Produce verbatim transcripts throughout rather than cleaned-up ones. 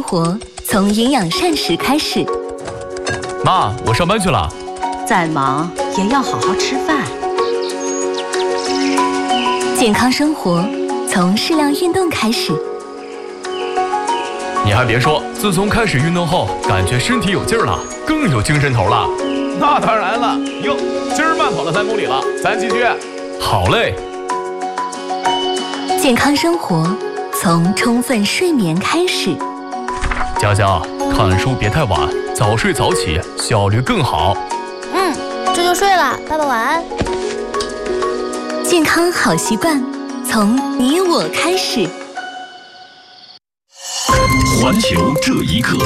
活从营养膳食开始。 妈，我上班去了。 再忙也要好好吃饭。 健康生活从适量运动开始。 你还别说，自从开始运动后，感觉身体有劲儿了，更有精神头了。 那当然了，哟，今儿慢跑了三公里了，咱继续。 好嘞。 健康生活从充分睡眠开始。 佳佳，看书别太晚，早睡早起，效率更好。 嗯，这就睡了，爸爸晚安。 健康好习惯从你我开始。 环球这一刻，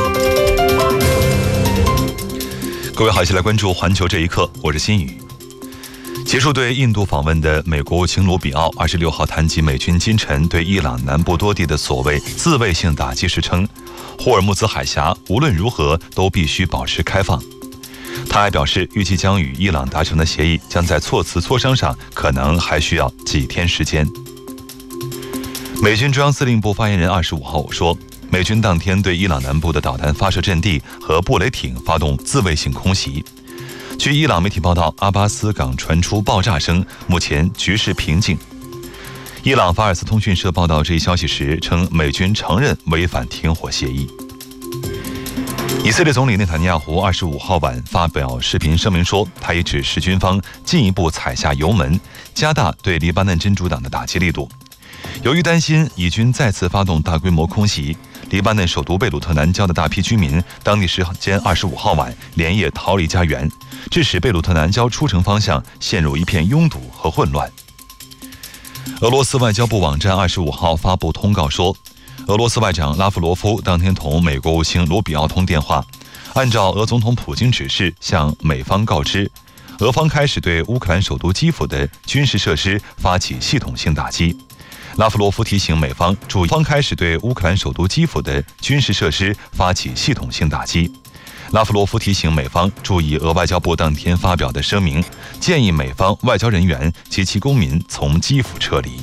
各位好，一起来关注环球这一刻，我是新宇。结束对印度访问的美国国务卿卢比奥二十六号谈及美军今晨对伊朗南部多地的所谓自卫性打击时称，霍尔木兹海峡无论如何都必须保持开放。他还表示，预计将与伊朗达成的协议将在措辞磋商上可能还需要几天时间。美军中央司令部发言人二十五号说，美军当天对伊朗南部的导弹发射阵地和布雷艇发动自卫性空袭。据伊朗媒体报道，阿巴斯港传出爆炸声，目前局势平静。伊朗法尔斯通讯社报道这一消息时称，美军承认违反停火协议。以色列总理内塔尼亚胡二十五号晚发表视频声明说，他已指示军方进一步踩下油门，加大对黎巴嫩真主党的打击力度。由于担心以军再次发动大规模空袭，黎巴嫩首都贝鲁特南郊的大批居民当地时间二十五号晚连夜逃离家园，致使贝鲁特南郊出城方向陷入一片拥堵和混乱。俄罗斯外交部网站二十五号发布通告说，俄罗斯外长拉夫罗夫当天同美国务卿卢比奥通电话，按照俄总统普京指示向美方告知，俄方开始对乌克兰首都基辅的军事设施发起系统性打击。拉夫罗夫提醒美方注意，方开始对乌克兰首都基辅的军事设施发起系统性打击。拉夫罗夫提醒美方注意俄外交部当天发表的声明，建议美方外交人员及其公民从基辅撤离。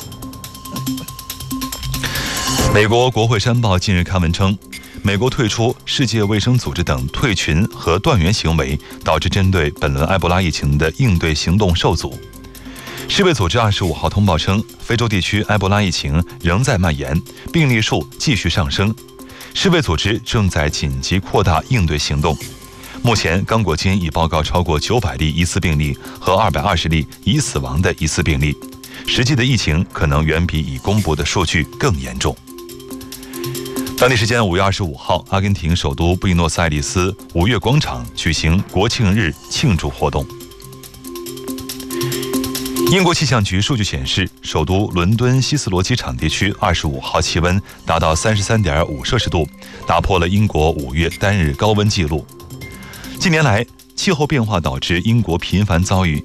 美国国会山报近日刊文称，美国退出世界卫生组织等退群和断源行为，导致针对本轮埃博拉疫情的应对行动受阻。世卫组织二十五号通报称，非洲地区埃博拉疫情仍在蔓延，病例数继续上升。世卫组织正在紧急扩大应对行动。目前，刚果金已报告超过九百例疑似病例和二百二十例已死亡的疑似病例，实际的疫情可能远比已公布的数据更严重。当地时间五月二十五号，阿根廷首都布宜诺斯艾利斯五月广场举行国庆日庆祝活动。英国气象局数据显示，首都伦敦希斯罗机场地区二十五号气温达到三十三点五摄氏度，打破了英国五月单日高温纪录。近年来，气候变化导致英国频繁遭遇